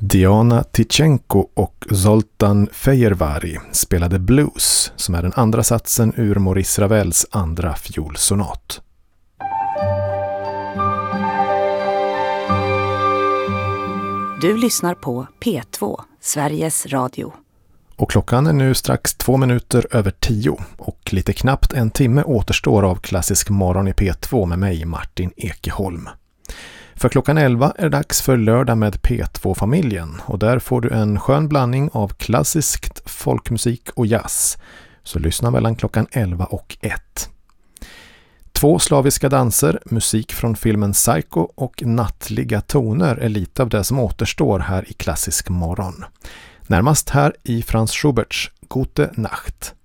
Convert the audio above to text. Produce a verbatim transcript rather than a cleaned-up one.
Diana Tichenko och Zoltan Fejervari spelade blues, som är den andra satsen ur Maurice Ravels andra fiolsonat. Du lyssnar på P två, Sveriges Radio. Och klockan är nu strax två minuter över tio och lite knappt en timme återstår av Klassisk morgon i P två med mig, Martin Ekeholm. För klockan elva är det dags för lördag med P två-familjen och där får du en skön blandning av klassiskt, folkmusik och jazz. Så lyssna mellan klockan elva och ett. Två slaviska danser, musik från filmen Psycho och nattliga toner är lite av det som återstår här i Klassisk morgon. Närmast här i Franz Schuberts Gute Nacht.